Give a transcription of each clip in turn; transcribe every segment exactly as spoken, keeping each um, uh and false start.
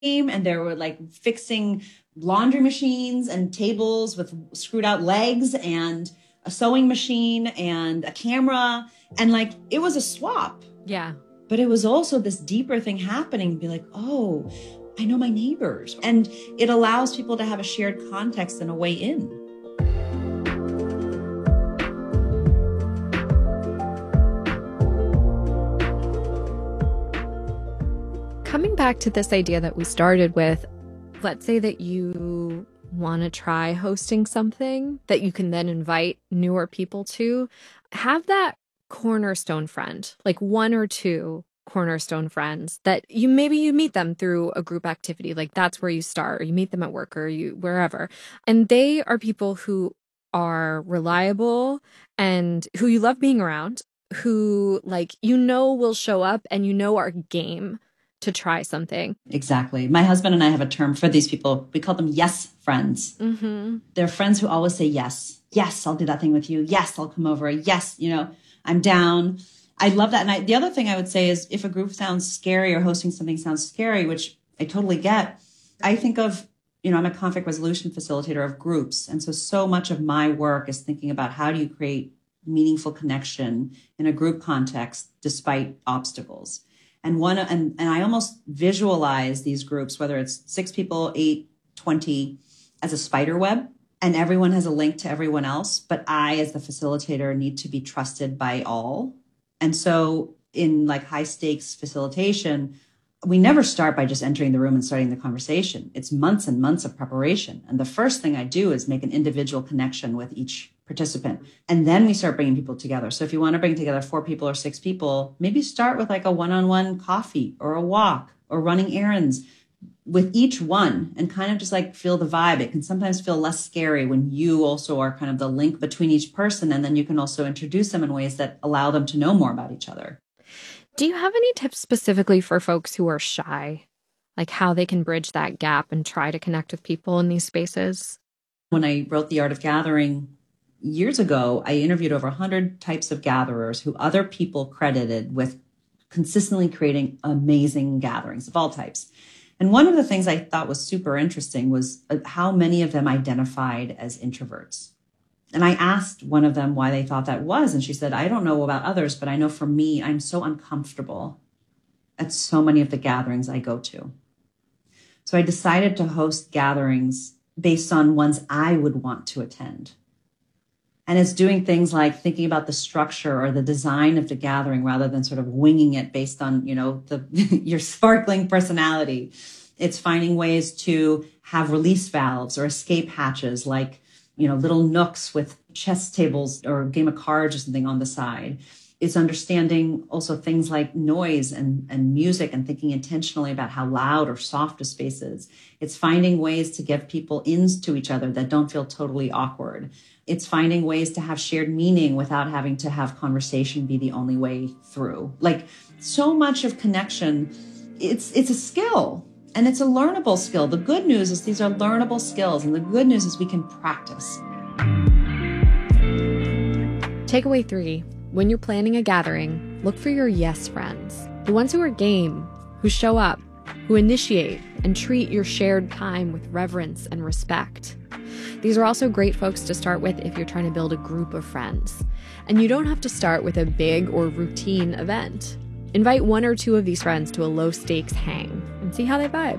and they were like fixing laundry machines and tables with screwed out legs and a sewing machine and a camera. And like, it was a swap. Yeah. But it was also this deeper thing happening, be like, oh, I know my neighbors. And it allows people to have a shared context and a way in. Coming back to this idea that we started with, let's say that you want to try hosting something that you can then invite newer people to. Have that cornerstone friend, like one or two cornerstone friends that you maybe you meet them through a group activity, like that's where you start, or you meet them at work or you wherever. And they are people who are reliable and who you love being around, who like you know will show up and you know are game to try something. Exactly. My husband and I have a term for these people. We call them yes friends. Mm-hmm. They're friends who always say yes. Yes, I'll do that thing with you. Yes, I'll come over. Yes, you know, I'm down. I love that. And I, the other thing I would say is if a group sounds scary or hosting something sounds scary, which I totally get, I think of, you know, I'm a conflict resolution facilitator of groups. And so, so much of my work is thinking about how do you create meaningful connection in a group context despite obstacles. And one, and, and I almost visualize these groups, whether it's six people, eight, twenty, as a spider web, and everyone has a link to everyone else. But I, as the facilitator, need to be trusted by all. And so in like high stakes facilitation, we never start by just entering the room and starting the conversation. It's months and months of preparation. And the first thing I do is make an individual connection with each participant. And then we start bringing people together. So if you want to bring together four people or six people, maybe start with like a one-on-one coffee or a walk or running errands with each one and kind of just like feel the vibe. It can sometimes feel less scary when you also are kind of the link between each person. And then you can also introduce them in ways that allow them to know more about each other. Do you have any tips specifically for folks who are shy, like how they can bridge that gap and try to connect with people in these spaces? When I wrote The Art of Gathering years ago, I interviewed over one hundred types of gatherers who other people credited with consistently creating amazing gatherings of all types. And one of the things I thought was super interesting was how many of them identified as introverts. And I asked one of them why they thought that was. And she said, I don't know about others, but I know for me, I'm so uncomfortable at so many of the gatherings I go to. So I decided to host gatherings based on ones I would want to attend. And it's doing things like thinking about the structure or the design of the gathering rather than sort of winging it based on, you know, the your sparkling personality. It's finding ways to have release valves or escape hatches, like, you know, little nooks with chess tables or a game of cards or something on the side. It's understanding also things like noise and, and music and thinking intentionally about how loud or soft a space is. It's finding ways to give people ins to each other that don't feel totally awkward. It's finding ways to have shared meaning without having to have conversation be the only way through. Like so much of connection, it's it's a skill. And it's a learnable skill. The good news is these are learnable skills. And the good news is we can practice. Takeaway three. When you're planning a gathering, look for your yes friends. The ones who are game, who show up, who initiate, and treat your shared time with reverence and respect. These are also great folks to start with if you're trying to build a group of friends. And you don't have to start with a big or routine event. Invite one or two of these friends to a low-stakes hang and see how they vibe.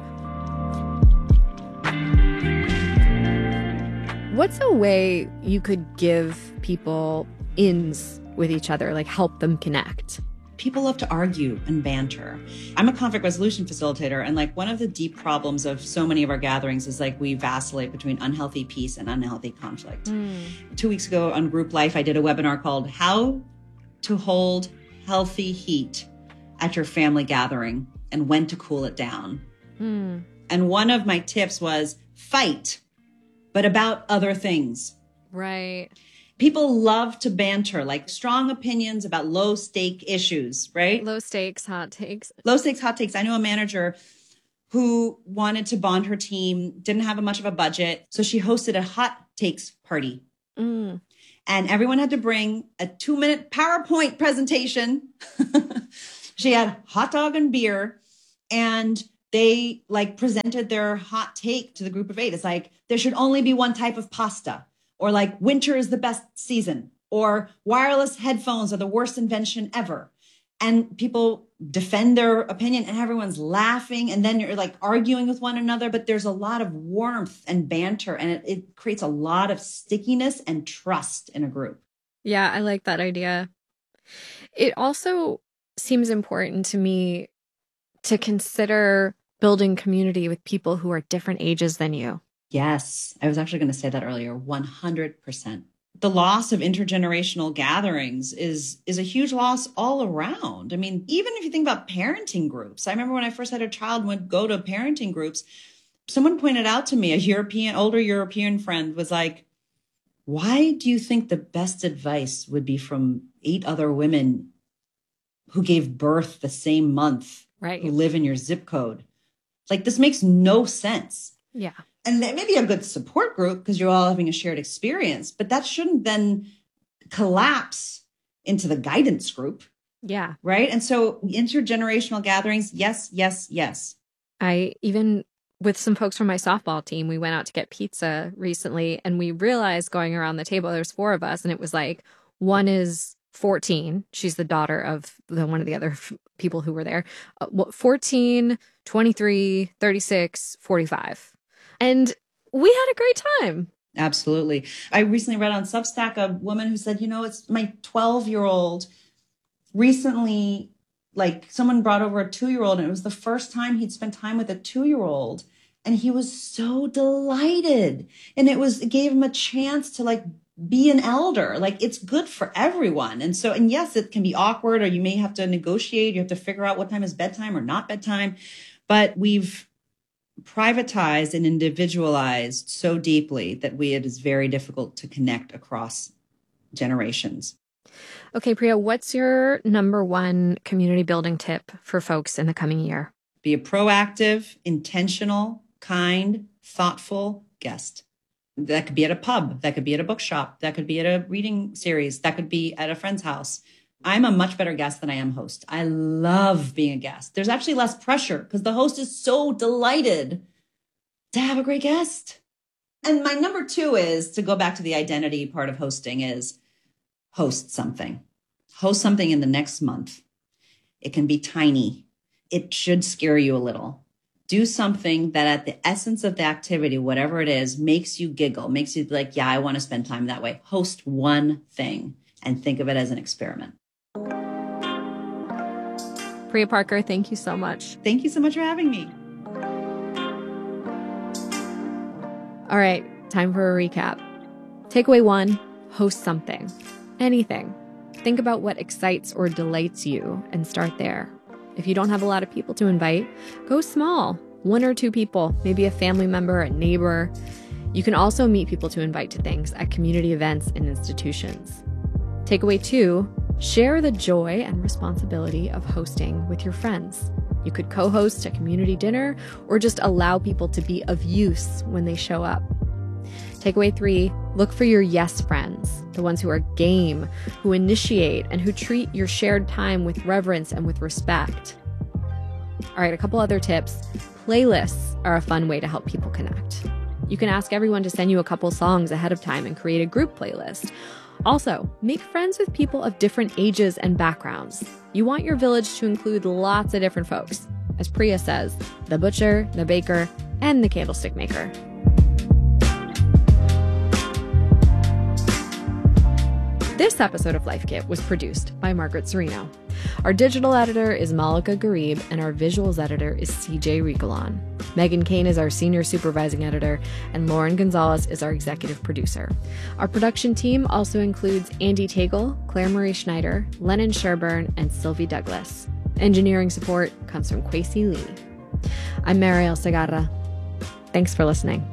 What's a way you could give people ins with each other, like help them connect? People love to argue and banter. I'm a conflict resolution facilitator, and like one of the deep problems of so many of our gatherings is like we vacillate between unhealthy peace and unhealthy conflict. Mm. Two weeks ago on Group Life, I did a webinar called How to Hold Healthy Heat at Your Family Gathering and When to Cool It Down. Mm. And one of my tips was fight, but about other things. Right. People love to banter, like strong opinions about low stake issues, right? Low stakes, hot takes. Low stakes, hot takes. I know a manager who wanted to bond her team, didn't have much of a budget. So she hosted a hot takes party. Mm. And everyone had to bring a two minute PowerPoint presentation. She had hot dog and beer. And they like presented their hot take to the group of eight. It's like, there should only be one type of pasta, or like winter is the best season, or wireless headphones are the worst invention ever. And people defend their opinion and everyone's laughing. And then you're like arguing with one another, but there's a lot of warmth and banter, and it, it creates a lot of stickiness and trust in a group. Yeah, I like that idea. It also seems important to me to consider building community with people who are different ages than you. Yes, I was actually going to say that earlier, one hundred percent. The loss of intergenerational gatherings is, is a huge loss all around. I mean, even if you think about parenting groups, I remember when I first had a child and would go to parenting groups, someone pointed out to me, a European, older European friend was like, why do you think the best advice would be from eight other women who gave birth the same month, right, who live in your zip code? Like, this makes no sense. Yeah. And that may be a good support group because you're all having a shared experience, but that shouldn't then collapse into the guidance group. Yeah. Right. And so intergenerational gatherings, yes, yes, yes. I even, with some folks from my softball team, we went out to get pizza recently, and we realized going around the table, there's four of us, and it was like, one is fourteen. She's the daughter of the one of the other f- people who were there. Uh, fourteen, twenty-three, thirty-six, forty-five. And we had a great time. Absolutely. I recently read on Substack a woman who said, you know, it's my twelve-year-old recently, like someone brought over a two-year-old, and it was the first time he'd spent time with a two-year-old. And he was so delighted. And it was, it gave him a chance to like be an elder. Like, it's good for everyone. And so, and yes, it can be awkward, or you may have to negotiate. You have to figure out what time is bedtime or not bedtime. But we've privatized and individualized so deeply that we, it is very difficult to connect across generations. Okay, Priya, what's your number one community building tip for folks in the coming year? Be a proactive, intentional, kind, thoughtful guest. That could be at a pub. That could be at a bookshop. That could be at a reading series. That could be at a friend's house. I'm a much better guest than I am host. I love being a guest. There's actually less pressure because the host is so delighted to have a great guest. And my number two is, to go back to the identity part of hosting, is host something. Host something in the next month. It can be tiny. It should scare you a little. Do something that at the essence of the activity, whatever it is, makes you giggle, makes you like, yeah, I want to spend time that way. Host one thing and think of it as an experiment. Priya Parker, thank you so much. Thank you so much for having me. All right, time for a recap. Takeaway one, host something. Anything. Think about what excites or delights you and start there. If you don't have a lot of people to invite, go small. One or two people, maybe a family member, a neighbor. You can also meet people to invite to things at community events and institutions. Takeaway two, share the joy and responsibility of hosting with your friends. You could co-host a community dinner or just allow people to be of use when they show up. Takeaway three, look for your yes friends, the ones who are game, who initiate, and who treat your shared time with reverence and with respect. All right, a couple other tips. Playlists are a fun way to help people connect. You can ask everyone to send you a couple songs ahead of time and create a group playlist. Also, make friends with people of different ages and backgrounds. You want your village to include lots of different folks. As Priya says, the butcher, the baker, and the candlestick maker. This episode of Life Kit was produced by Margaret Serino. Our digital editor is Malika Garib, and our visuals editor is C J Ricolon. Megan Kane is our senior supervising editor, and Lauren Gonzalez is our executive producer. Our production team also includes Andy Tagle, Claire Marie Schneider, Lennon Sherburne, and Sylvie Douglas. Engineering support comes from Kwesi Lee. I'm Mariel Segarra. Thanks for listening.